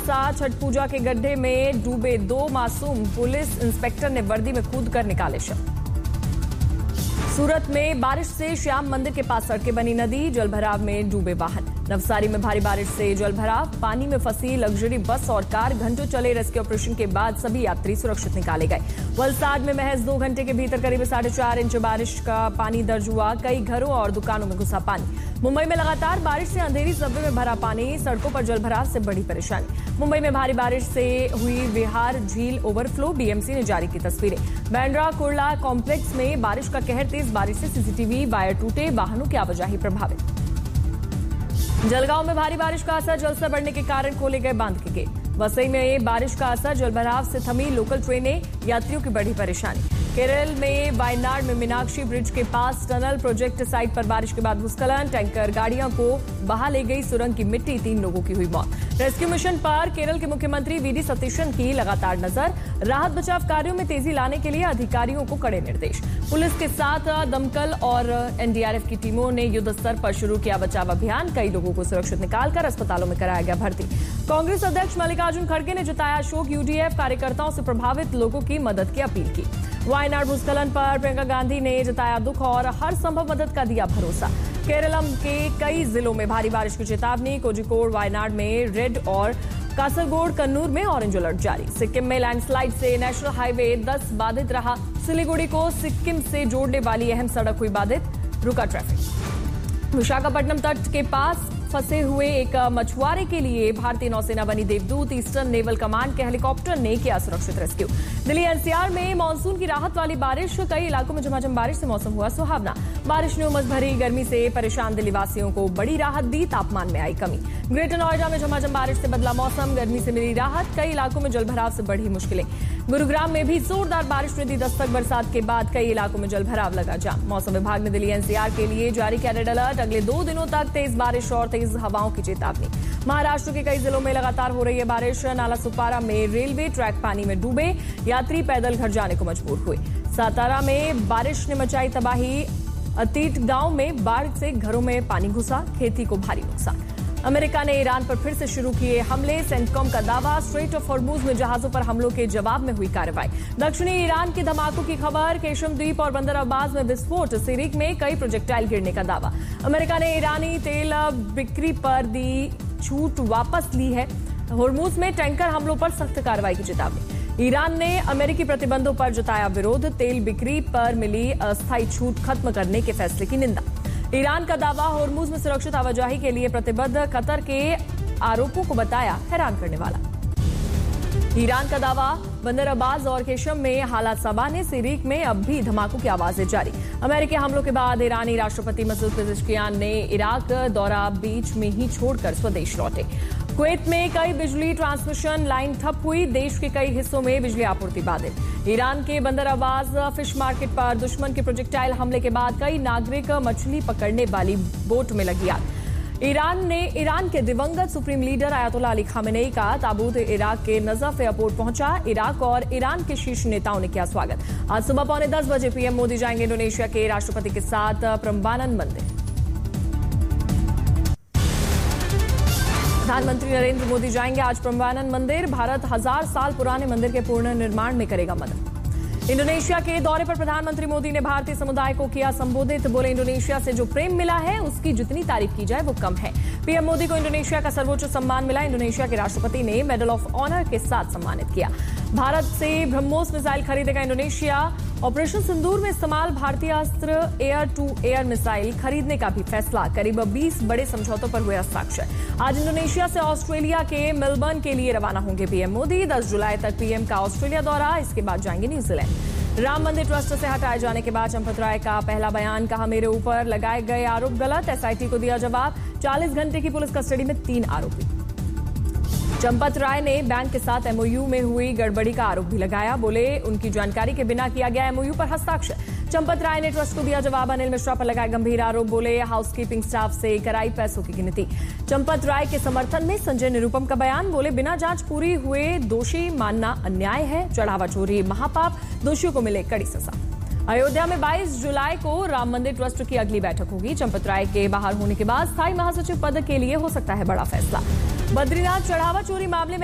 हादसा, छठ पूजा के गड्ढे में डूबे 2 मासूम, पुलिस इंस्पेक्टर ने वर्दी में कूदकर निकाले शव। सूरत में बारिश से श्याम मंदिर के पास सड़कें बनी नदी, जलभराव में डूबे वाहन। नवसारी में भारी बारिश से जलभराव, पानी में फंसी लग्जरी बस और कार, घंटों चले रेस्क्यू ऑपरेशन के बाद सभी यात्री सुरक्षित निकाले गए। वलसाड में महज 2 घंटे के भीतर करीब 4.5 इंच बारिश का पानी दर्ज हुआ, कई घरों और दुकानों में घुसा पानी। मुंबई में लगातार बारिश से अंधेरी सबवे में भरा पानी, सड़कों पर जलभराव से बड़ी परेशानी। मुंबई में भारी बारिश से हुई विहार झील ओवरफ्लो, बीएमसी ने जारी की तस्वीरें। बैंड्रा कुर्ला कॉम्प्लेक्स में बारिश का कहर, तेज बारिश से सीसीटीवी वायर टूटे, वाहनों की आवाजाही प्रभावित। जलगांव में भारी बारिश का असर, जलस्तर बढ़ने के कारण खोले गए बांध के गेट। वसई में बारिश का असर, जलभराव से थमी लोकल ट्रेनें, यात्रियों की बढ़ी परेशानी। केरल में वायनाड में मीनाक्षी ब्रिज के पास टनल प्रोजेक्ट साइट पर बारिश के बाद भूस्खलन, टैंकर गाड़ियों को बहा ले गई सुरंग की मिट्टी, 3 लोगों की हुई मौत। रेस्क्यू मिशन पर केरल के मुख्यमंत्री वीडी सतीशन की लगातार नजर, राहत बचाव कार्यों में तेजी लाने के लिए अधिकारियों को कड़े निर्देश। पुलिस के साथ दमकल और एनडीआरएफ की टीमों ने युद्ध स्तर पर शुरू किया बचाव अभियान, कई लोगों को सुरक्षित निकालकर अस्पतालों में कराया गया भर्ती। कांग्रेस अध्यक्ष मल्लिकार्जुन खड़गे ने जताया शोक, यूडीएफ कार्यकर्ताओं से प्रभावित लोगों की मदद की अपील की। वायनाड भूस्खलन पर प्रियंका गांधी ने जताया दुख और हर संभव मदद का दिया भरोसा। केरलम के कई जिलों में भारी बारिश की चेतावनी, कोझिकोड वायनाड में रेड और कासरगोड कन्नूर में ऑरेंज अलर्ट जारी। सिक्किम में लैंडस्लाइड से नेशनल हाईवे 10 बाधित रहा, सिलीगुड़ी को सिक्किम से जोड़ने वाली अहम सड़क हुई बाधित, रुका ट्रैफिक। विशाखापट्टनम तट के पास फंसे हुए एक मछुआरे के लिए भारतीय नौसेना बनी देवदूत, ईस्टर्न नेवल कमांड के हेलीकॉप्टर ने किया सुरक्षित रेस्क्यू। दिल्ली एनसीआर में मानसून की राहत वाली बारिश, कई इलाकों में झमाझम बारिश से मौसम हुआ सुहावना। बारिश ने उमस भरी गर्मी से परेशान दिल्ली वासियों को बड़ी राहत दी, तापमान में आई कमी। ग्रेटर नोएडा में झमाझम बारिश से बदला मौसम, गर्मी से मिली राहत, कई इलाकों में जलभराव से बढ़ी मुश्किलें। गुरुग्राम में भी जोरदार बारिश ने दी दस्तक, बरसात के बाद कई इलाकों में जलभराव लगा जाम। मौसम विभाग ने दिल्ली एनसीआर के लिए जारी किया रेड अलर्ट, अगले 2 दिनों तक तेज बारिश और तेज हवाओं की चेतावनी। महाराष्ट्र के कई जिलों में लगातार हो रही है बारिश, नाला सुपारा में रेलवे ट्रैक पानी में डूबे, यात्री पैदल घर जाने को मजबूर हुए। सातारा में बारिश ने मचाई तबाही, अतीट गांव में बाढ़ से घरों में पानी घुसा, खेती को भारी नुकसान। अमेरिका ने ईरान पर फिर से शुरू किए हमले, सेंटकॉम का दावा, स्ट्रेट ऑफ हॉर्मुज में जहाजों पर हमलों के जवाब में हुई कार्रवाई। दक्षिणी ईरान के धमाकों की खबर, केशम द्वीप और बंदर अब्बास में विस्फोट, सिरिक में कई प्रोजेक्टाइल गिरने का दावा। अमेरिका ने ईरानी तेल बिक्री पर दी छूट वापस ली है, हॉर्मुज में टैंकर हमलों पर सख्त कार्रवाई की चेतावनी। ईरान ने अमेरिकी प्रतिबंधों पर जताया विरोध, तेल बिक्री पर मिली अस्थायी छूट खत्म करने के फैसले की निंदा। ईरान का दावा, हॉर्मुज में सुरक्षित आवाजाही के लिए प्रतिबद्ध, कतर के आरोपों को बताया हैरान करने वाला। ईरान का दावा, बंदर अब्बास और केशम में हालात सामान्य, सिरिक में अब भी धमाकों की आवाजें जारी। अमेरिकी हमलों के बाद ईरानी राष्ट्रपति मसूद पेजेश्कियान ने इराक दौरा बीच में ही छोड़कर स्वदेश लौटे। कुवैत में कई बिजली ट्रांसमिशन लाइन ठप हुई, देश के कई हिस्सों में बिजली आपूर्ति बाधित। ईरान के बंदर अब्बास फिश मार्केट पर दुश्मन के प्रोजेक्टाइल हमले के बाद कई नागरिक मछली पकड़ने वाली बोट में लगी आग। ईरान के दिवंगत supreme leader Ayatollah Ali Khamenei का ताबूत इराक के नजफ एयरपोर्ट पहुंचा, इराक और ईरान के शीर्ष नेताओं ने किया स्वागत। आज सुबह 9:45 बजे पीएम मोदी जाएंगे इंडोनेशिया के राष्ट्रपति के साथ प्रम्बानन मंदिर। प्रधानमंत्री नरेंद्र मोदी जाएंगे आज प्रम्बानन मंदिर, भारत 1000 साल पुराने मंदिर के पुनर्निर्माण में करेगा मदद। इंडोनेशिया के दौरे पर प्रधानमंत्री मोदी ने भारतीय समुदाय को किया संबोधित, बोले इंडोनेशिया से जो प्रेम मिला है उसकी जितनी तारीफ की जाए वो कम है। पीएम मोदी को इंडोनेशिया का सर्वोच्च सम्मान मिला, इंडोनेशिया के राष्ट्रपति ने मेडल ऑफ ऑनर के साथ सम्मानित किया। भारत से ब्रह्मोस मिसाइल खरीदेगा इंडोनेशिया, ऑपरेशन सिंदूर में इस्तेमाल भारतीय अस्त्र एयर टू एयर मिसाइल खरीदने का भी फैसला, करीब 20 बड़े समझौतों पर हुए हस्ताक्षर। आज इंडोनेशिया से ऑस्ट्रेलिया के मेलबर्न के लिए रवाना होंगे पीएम मोदी, 10 जुलाई तक पीएम का ऑस्ट्रेलिया दौरा, इसके बाद जाएंगे न्यूजीलैंड। राम मंदिर ट्रस्ट से हटाए जाने के बाद चंपत राय का पहला बयान, कहा मेरे ऊपर लगाए गए आरोप गलत, एसआईटी को दिया जवाब। 40 घंटे की पुलिस कस्टडी में 3 आरोपी। चंपत राय ने बैंक के साथ एमओयू में हुई गड़बड़ी का आरोप भी लगाया, बोले उनकी जानकारी के बिना किया गया एमओयू पर हस्ताक्षर। चंपत राय ने ट्रस्ट को दिया जवाब, अनिल मिश्रा पर लगाए गंभीर आरोप, बोले हाउसकीपिंग स्टाफ से कराई पैसों की गिनती। चंपत राय के समर्थन में संजय निरुपम का बयान, बोले बिना जांच पूरी हुए दोषी मानना अन्याय है, चढ़ावा चोरी महापाप, दोषियों को मिले कड़ी सजा। अयोध्या में 22 जुलाई को राम मंदिर ट्रस्ट की अगली बैठक होगी। चंपत राय के बाहर होने के बाद स्थायी महासचिव पद के लिए हो सकता है बड़ा फैसला। बद्रीनाथ चढ़ावा चोरी मामले में